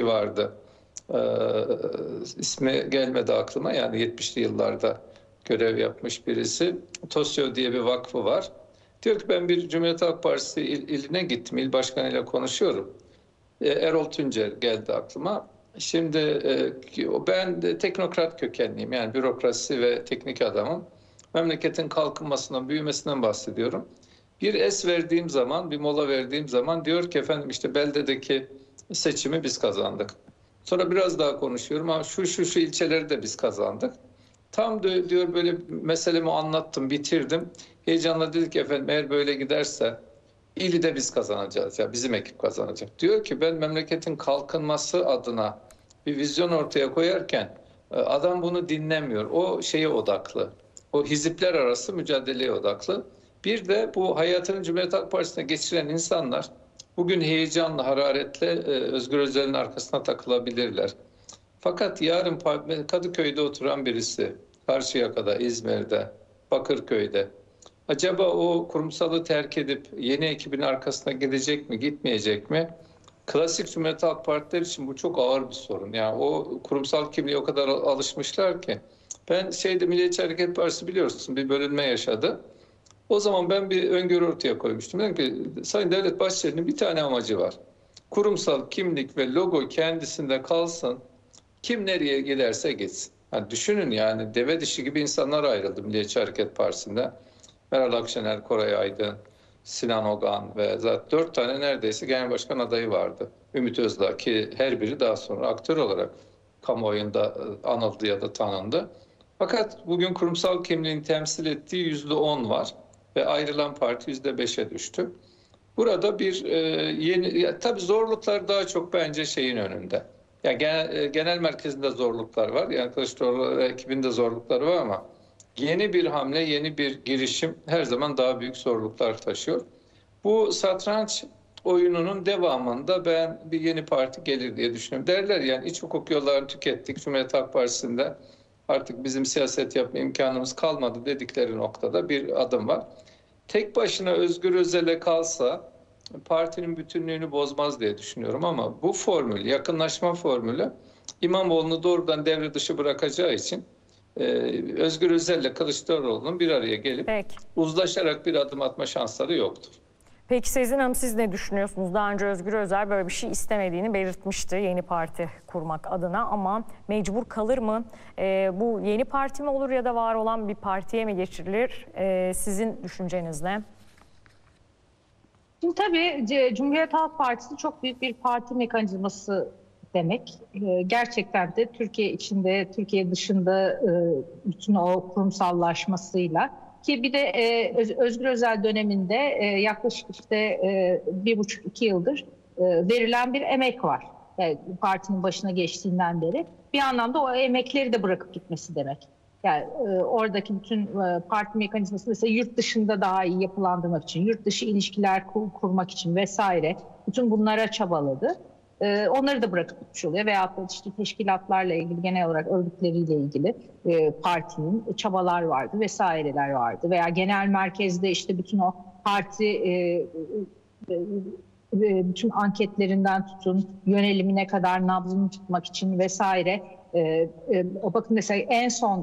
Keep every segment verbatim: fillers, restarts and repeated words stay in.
şey vardı. Ee, ismi gelmedi aklıma, yani yetmişli yıllarda görev yapmış birisi. TOSYO diye bir vakfı var. Diyor ki ben bir Cumhuriyet Halk Partisi il, iline gittim. İl başkanıyla konuşuyorum. Ee, Erol Tuncer geldi aklıma. Şimdi e, ben de teknokrat kökenliyim. Yani bürokrasi ve teknik adamım. Memleketin kalkınmasından, büyümesinden bahsediyorum. Bir es verdiğim zaman, bir mola verdiğim zaman diyor ki efendim işte beldedeki seçimi biz kazandık. Sonra biraz daha konuşuyorum ama şu şu şu ilçeleri de biz kazandık. Tam da diyor böyle meselemi anlattım, bitirdim. Heyecanla dedik ki efendim eğer böyle giderse ili de biz kazanacağız. Ya bizim ekip kazanacak. Diyor ki ben memleketin kalkınması adına bir vizyon ortaya koyarken adam bunu dinlemiyor. O şeye odaklı. O hizipler arası mücadeleye odaklı. Bir de bu hayatını Cumhuriyet Halk Partisi'ne geçiren insanlar bugün heyecanla, hararetle Özgür Özel'in arkasına takılabilirler. Fakat yarın Kadıköy'de oturan birisi, Karşıyaka'da, İzmir'de, Bakırköy'de acaba o kurumsalı terk edip yeni ekibin arkasına gidecek mi, gitmeyecek mi? Klasik Cumhuriyet Halk Partileri için bu çok ağır bir sorun. Yani o kurumsal kimliğe o kadar alışmışlar ki. Ben şeyde Milliyetçi Hareket Partisi biliyorsun bir bölünme yaşadı. O zaman ben bir öngörü ortaya koymuştum. Dedim ki Sayın Devlet Bahçeli'nin bir tane amacı var. Kurumsal kimlik ve logo kendisinde kalsın. Kim nereye giderse gitsin. Yani düşünün yani deve dişi gibi insanlar ayrıldı Milliyetçi Hareket Partisi'nde. Meral Akşener, Koray Aydın, Sinan Ogan ve zaten dört tane neredeyse genel başkan adayı vardı. Ümit Özdağ ki her biri daha sonra aktör olarak kamuoyunda anıldı ya da tanındı. Fakat bugün kurumsal kimliğin temsil ettiği yüzde on var ve ayrılan parti yüzde beşe düştü. Burada bir e, yeni, ya, tabii zorluklar daha çok bence şeyin önünde. Yani genel, genel merkezinde zorluklar var. Yani Kılıçdaroğlu ekibinde zorluklar var ama yeni bir hamle, yeni bir girişim her zaman daha büyük zorluklar taşıyor. Bu satranç oyununun devamında ben bir yeni parti gelir diye düşünüyorum. Derler yani iç hukuk yollarını tükettik. Cumhuriyet Halk Partisi'nde artık bizim siyaset yapma imkanımız kalmadı dedikleri noktada bir adım var. Tek başına Özgür Özel'e kalsa partinin bütünlüğünü bozmaz diye düşünüyorum ama bu formül, yakınlaşma formülü İmamoğlu'nu doğrudan devre dışı bırakacağı için e, Özgür Özel'le Kılıçdaroğlu'nun bir araya gelip Peki. uzlaşarak bir adım atma şansları yoktur. Peki Sezin Hanım siz ne düşünüyorsunuz? Daha önce Özgür Özel böyle bir şey istemediğini belirtmişti yeni parti kurmak adına ama mecbur kalır mı? Ee, bu yeni parti mi olur ya da var olan bir partiye mi geçirilir? Ee, sizin düşünceniz ne? Şimdi tabii Cumhuriyet Halk Partisi çok büyük bir parti mekanizması demek. Gerçekten de Türkiye içinde, Türkiye dışında bütün o kurumsallaşmasıyla ki bir de Özgür Özel döneminde yaklaşık işte bir buçuk iki yıldır verilen bir emek var. Yani partinin başına geçtiğinden beri. Bir anlamda o emekleri de bırakıp gitmesi demek. Yani e, oradaki bütün e, parti mekanizması mesela yurt dışında daha iyi yapılandırmak için, yurt dışı ilişkiler kur, kurmak için vesaire bütün bunlara çabaladı. E, onları da bırakıp gitmiş oluyor. Veyahut da işte teşkilatlarla ilgili genel olarak örgütleriyle ilgili e, partinin çabalar vardı vesaireler vardı. Veya genel merkezde işte bütün o parti e, e, bütün anketlerinden tutun yönelimine kadar nabzını tutmak için vesaire. Ee, e, o bakın mesela en son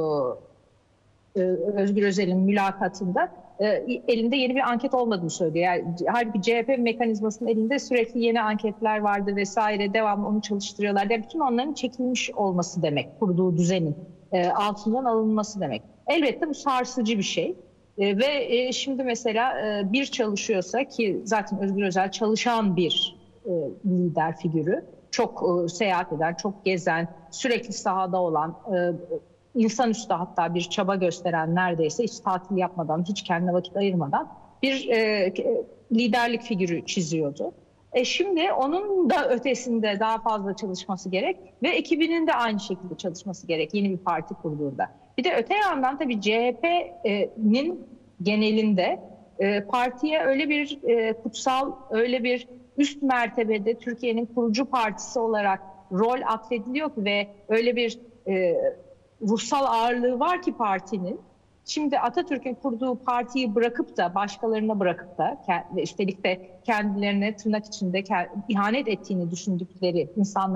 e, Özgür Özel'in mülakatında e, elinde yeni bir anket olmadığını söylüyor. Yani, halbuki C H P mekanizmasının elinde sürekli yeni anketler vardı vesaire, devamlı onu çalıştırıyorlar. Yani bütün onların çekilmiş olması demek, kurduğu düzenin e, altından alınması demek. Elbette bu sarsıcı bir şey. E, ve e, şimdi mesela e, bir çalışıyorsa ki zaten Özgür Özel çalışan bir e, lider figürü. Çok e, seyahat eden, çok gezen, sürekli sahada olan, e, insanüstü hatta bir çaba gösteren neredeyse hiç tatil yapmadan, hiç kendine vakit ayırmadan bir e, liderlik figürü çiziyordu. E şimdi onun da ötesinde daha fazla çalışması gerek ve ekibinin de aynı şekilde çalışması gerek yeni bir parti kurduğunda. Bir de öte yandan tabii C H P'nin genelinde e, partiye öyle bir e, kutsal, öyle bir üst mertebede Türkiye'nin kurucu partisi olarak rol atfediliyor ki ve öyle bir e, ruhsal ağırlığı var ki partinin. Şimdi Atatürk'ün kurduğu partiyi bırakıp da başkalarına bırakıp da üstelik de kendilerine tırnak içinde ihanet ettiğini düşündükleri insanlar